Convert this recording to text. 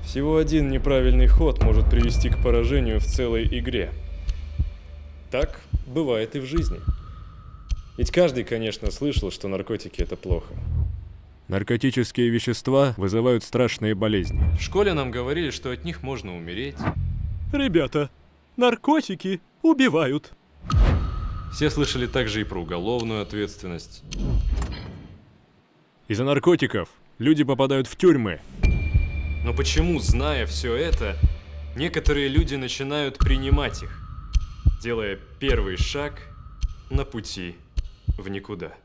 Всего один неправильный ход может привести к поражению в целой игре. Так бывает и в жизни. Ведь каждый, конечно, слышал, что наркотики – это плохо. Наркотические вещества вызывают страшные болезни. В школе нам говорили, что от них можно умереть. Ребята, наркотики убивают. Все слышали также и про уголовную ответственность. Из-за наркотиков люди попадают в тюрьмы. Но почему, зная все это, некоторые люди начинают принимать их, делая первый шаг на пути в никуда?